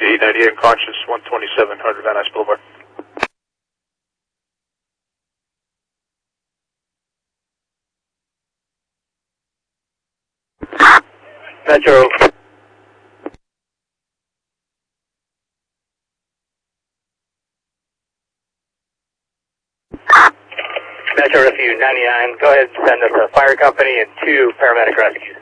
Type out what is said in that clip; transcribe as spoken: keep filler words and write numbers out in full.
eight ninety-eight unconscious, one twenty-seven hundred Van Nuys Boulevard. Metro. Metro Rescue ninety-nine, go ahead and send us a fire company and two paramedic rescues.